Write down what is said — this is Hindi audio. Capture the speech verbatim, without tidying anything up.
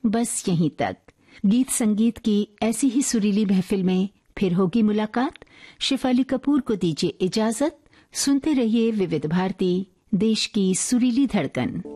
बस यहीं तक। गीत संगीत की ऐसी ही सुरीली महफिल में फिर होगी मुलाकात। शिफाली कपूर को दीजिए इजाजत। सुनते रहिए विविध भारती, देश की सुरीली धड़कन।